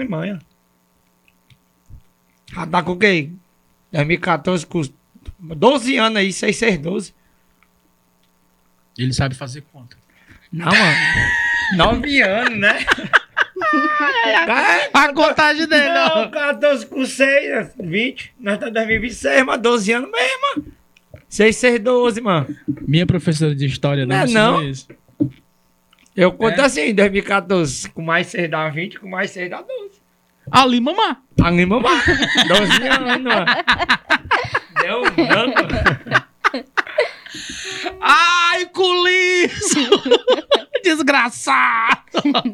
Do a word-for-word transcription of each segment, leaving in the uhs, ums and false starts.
Alemanha. Já tá com o quê? dois mil e catorze, com doze anos aí, seis seis doze. Ele sabe fazer conta. Não, mano. nove anos, né? A contagem dele, Não, não. catorze com seis, vinte. Nós estamos em dois mil e vinte e seis, mas doze anos mesmo. seis seis doze, mano. Minha professora de história não, Não é ensinou não. isso. Eu conto É? assim, dois mil e catorze, com mais seis dá vinte, com mais seis dá doze. Ali, mamá. Ali, mamãe. doze anos, mano. Deu um branco. Ai, culiço! Desgraçado!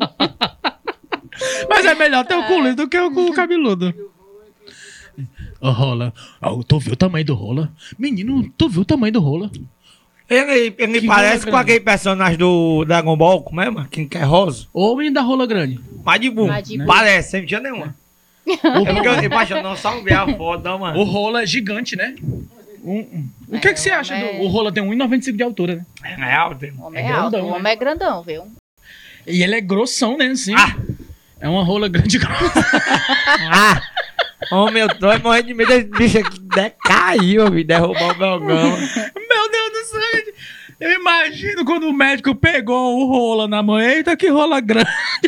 Mas é melhor ter o culiço do que o cu cabeludo. Ô, rola. Oh, tu viu o tamanho do rola? Menino, tu viu o tamanho do rola? Ele, ele Que parece rola com aquele personagem do Dragon Ball, como é, mano? Quem quer rosa? Ô, menino da rola grande. Majin Buu. Majin Buu. Parece, sem dia nenhuma. O, É porque eu, eu, eu não salvei a foto, não, mano. o rola é gigante, né? Um- um. O que, é que você acha? homem Do, o rola tem um metro e noventa e cinco de altura, né? É alto, hein? O homem É é, alto, grandão, o né? homem é grandão, viu? E ele é grossão, né? Assim. Ah! É uma rola grande e grossa. Ah! Homem, eu tô morrendo de medo desse bicho aqui decaiu, me derrubou o programa. Meu Deus do céu, gente. Eu imagino quando o médico pegou o rola na mão. Eita, que rola grande.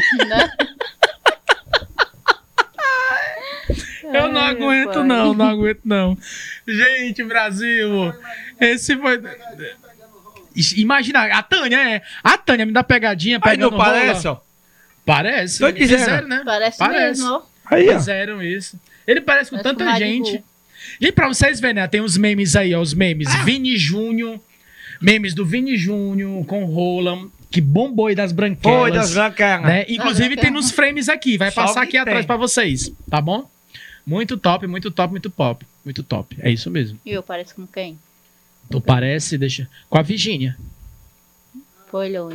Eu não Ai, aguento, meu pai. não, não aguento, não. Gente, Brasil, esse foi. Imagina, a Tânia é. A Tânia me dá pegadinha, Aí pegando não parece, rola. ó. Parece. Tô dizendo. Fizeram, né? Parece, Parece. mesmo, ó. Aí, ó. Fizeram isso. Ele parece com Parece tanta com o Majin gente. Buu. E pra vocês verem, né? Tem os memes aí, ó. Os memes. Vini Júnior. Memes do Vini Júnior com rola. Que bombou aí das branquelas. Foi das branquelas. Né? Inclusive Das tem branquelas. nos frames aqui. Vai Só passar que aqui atrás tem. pra vocês. Tá bom? Muito top, muito top, muito pop. Muito top. É isso mesmo. E eu pareço com quem? Tu parece, deixa. Com a Virgínia. Foi longe.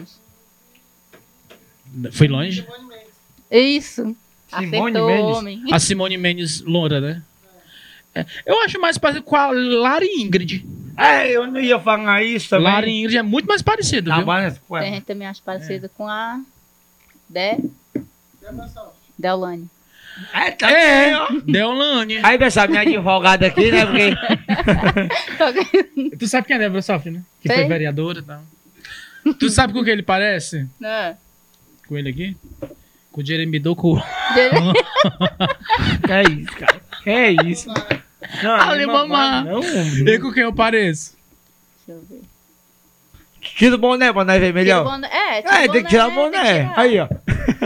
Foi longe? Isso. Simone Acertou o Mendes. homem. A Simone Mendes loura, né? É, eu acho mais parecido com a Lari Ingrid. É, eu não ia falar isso também. Lari Ingrid é muito mais parecido, Não, viu? mas, ué. Tem gente que também acha parecida com a De... Deolane. É, tá É, bem, ó. Deolane. Aí, dessa minha advogada aqui, né? Porque Tu sabe quem é Débora Sofre, né? Que Sei. foi vereadora e tal. Tu sabe com quem ele parece? Não. Com ele aqui? Com o Jeremy Doku. que é isso, cara? Que é isso? Não, Ali, não, mamãe. Não, E com quem eu pareço? Deixa eu ver. tira o boné, boné Tira o vermelhão. boné. É, tira É, o tem que tirar o tem que boné. tirar. Aí, ó.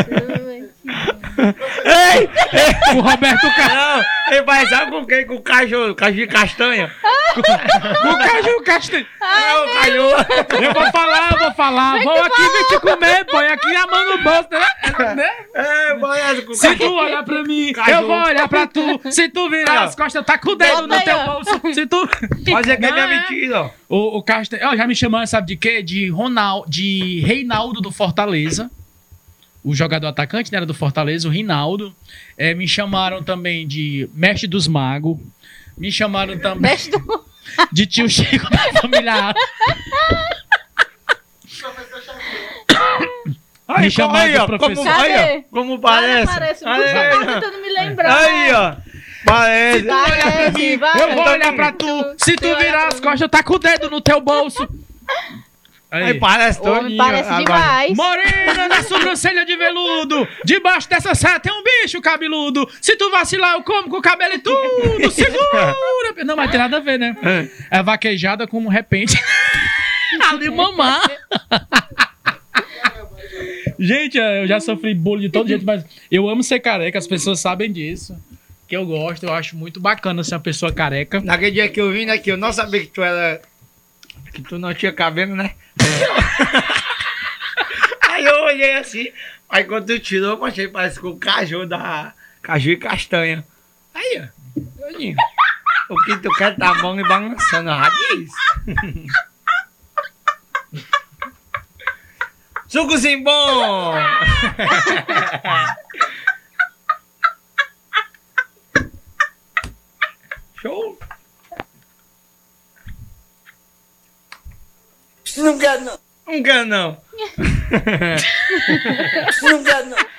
Ai, Ei! O Roberto Carlos. Não, ele vai sabe com quem? Com o caju, caju de castanha. O Caju Castanho. Não, o caju. Eu vou falar, eu vou falar. Vão aqui vir te comer, põe aqui a mão no bolso, né? Né? É, boné com o Se caju. tu olhar pra mim, Caju. eu vou olhar pra tu. Se tu virar Ah. as costas, tá com o dedo Bota no aí, teu ó. bolso. Se tu... Pode ser que ele Não, é é. mentira, ó. O, o Castanho, ó, já me chamando, sabe de quê? De Ronaldo, de Reinaldo do Fortaleza. O jogador atacante, né, era do Fortaleza, o Reinaldo. É, me chamaram também de Mestre dos Magos. Me chamaram também Mestre do... de Tio Chico da família. Aí, Me chamaram aí, de ó, professor. como, aí, ó, Cadê? como Parece, parece. parece. Aí, Eu aí, tô tentando me lembrar. aí, ó. Parece. Parece, vai. Eu vou olhar pra tu. Se tu virar as costas, tá com o dedo no teu bolso. Aí Aí. parece O homem todinho. parece agora. demais. Morena na sobrancelha de veludo. Debaixo dessa saia tem um bicho cabeludo. Se tu vacilar, eu como com o cabelo e tudo. Segura. Não, mas tem nada a ver, né? É vaquejada como repente. Ali, mamar. Gente, eu já sofri bullying de todo jeito, mas eu amo ser careca. As pessoas sabem disso. Que eu gosto, eu acho muito bacana ser uma pessoa careca. Naquele dia que eu vim, né, que eu não sabia que tu era... Que tu não tinha cabelo, né? Aí eu olhei assim, aí quando tu tirou, eu achei parece com o caju da... Caju e castanha. Aí, ó. Todinho. O que tu quer tá bom e balançando, a raiz. Sucozinho bom! Show! Não quero não. Não quero não. Não quero não.